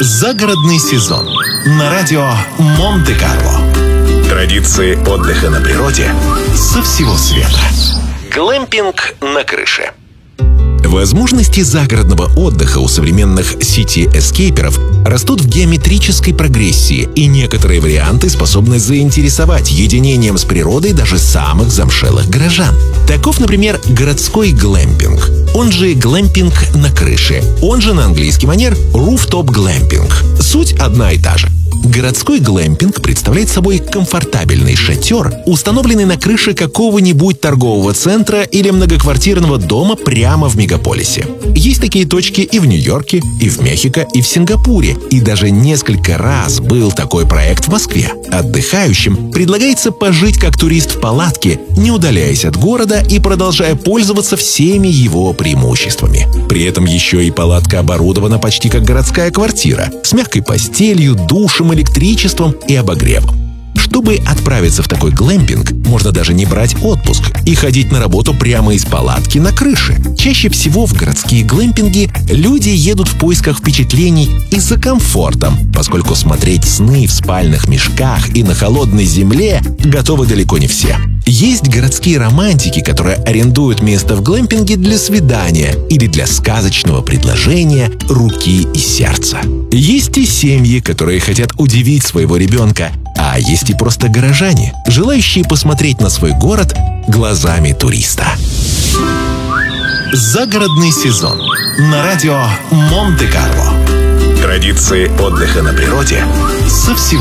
Загородный сезон на радио Монте-Карло. Традиции отдыха на природе со всего света. Глэмпинг на крыше. Возможности загородного отдыха у современных сити-эскейперов растут в геометрической прогрессии, и некоторые варианты способны заинтересовать единением с природой даже самых замшелых горожан. Таков, например, городской глэмпинг, он же глэмпинг на крыше, он же на английский манер rooftop глэмпинг. Суть одна и та же. Городской глэмпинг представляет собой комфортабельный шатер, установленный на крыше какого-нибудь торгового центра или многоквартирного дома прямо в мегаполисе. Есть такие точки и в Нью-Йорке, и в Мехико, и в Сингапуре, и даже несколько раз был такой проект в Москве. Отдыхающим предлагается пожить как турист в палатке, не удаляясь от города и продолжая пользоваться всеми его преимуществами. При этом еще и палатка оборудована почти как городская квартира, с мягкой постелью, душем, электричеством и обогревом. Чтобы отправиться в такой глэмпинг, можно даже не брать отпуск и ходить на работу прямо из палатки на крыше. Чаще всего в городские глэмпинги люди едут в поисках впечатлений и за комфортом, поскольку смотреть сны в спальных мешках и на холодной земле готовы далеко не все. Есть городские романтики, которые арендуют место в глэмпинге для свидания или для сказочного предложения руки и сердца. Есть и семьи, которые хотят удивить своего ребенка, а есть и просто горожане, желающие посмотреть на свой город глазами туриста. Загородный сезон на радио Монте-Карло. Традиции отдыха на природе со всего